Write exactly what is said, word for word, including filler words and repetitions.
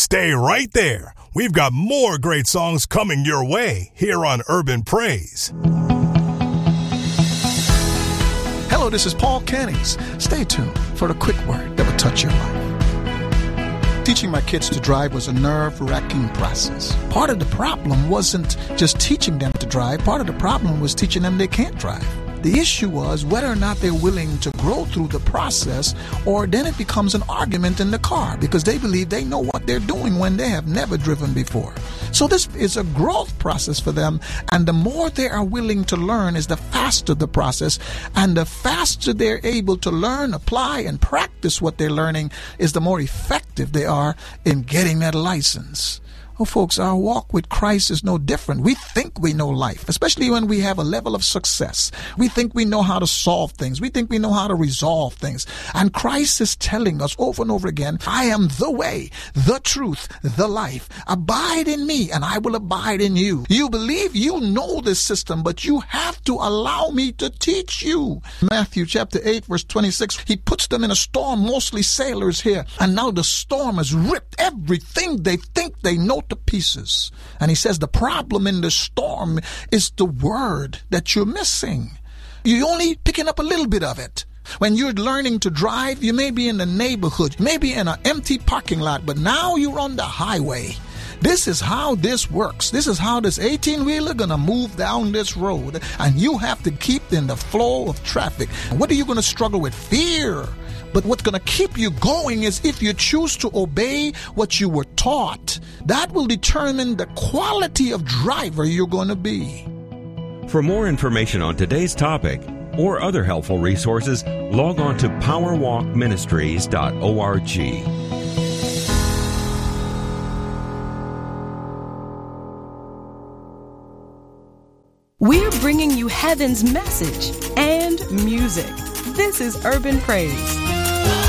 Stay right there. We've got more great songs coming your way here on Urban Praise. Hello, this is Paul Cannings. Stay tuned for the quick word that will touch your life. Teaching my kids to drive was a nerve-wracking process. Part of the problem wasn't just teaching them to drive. Part of the problem was teaching them they can't drive. The issue was whether or not they're willing to grow through the process, or then it becomes an argument in the car because they believe they know what they're doing when they have never driven before. So this is a growth process for them, and the more they are willing to learn is the faster the process, and the faster they're able to learn, apply, and practice what they're learning is the more effective they are in getting that license. Oh, folks, our walk with Christ is no different. We think we know life, especially when we have a level of success. We think we know how to solve things. We think we know how to resolve things. And Christ is telling us over and over again, I am the way, the truth, the life. Abide in me, and I will abide in you. You believe you know this system, but you have to allow me to teach you. Matthew chapter eight, verse twenty-six, he puts them in a storm, mostly sailors here. And now the storm has ripped everything they think they know to pieces. And he says the problem in the storm is the word that you're missing. You're only picking up a little bit of it. When you're learning to drive, you may be in the neighborhood, maybe in an empty parking lot, but now you're on the highway. This is how this works. This is how this eighteen-wheeler gonna move down this road, and you have to keep in the flow of traffic. And what are you gonna struggle with? Fear. But what's going to keep you going is if you choose to obey what you were taught. That will determine the quality of driver you're going to be. For more information on today's topic or other helpful resources, log on to power walk ministries dot org. We're bringing you heaven's message and music. This is Urban Praise.